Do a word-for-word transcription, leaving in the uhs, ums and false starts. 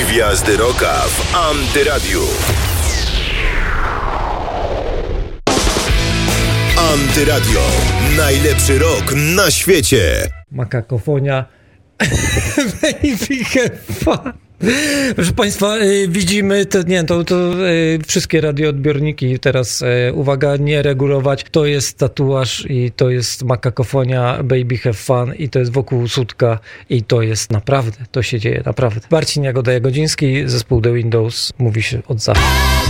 Gwiazdy Rocka w Antyradiu. Antyradio. Najlepszy rock na świecie. Makakofonia. Baby have fun. Proszę Państwa, widzimy, to, nie, to, to wszystkie radioodbiorniki teraz, uwaga, nie regulować. To jest tatuaż i to jest makakofonia, Baby have fun i to jest wokół sutka i to jest naprawdę, to się dzieje naprawdę. Marcin Jagoda-Jagodziński, zespół The Windows, mówi się od zawsze.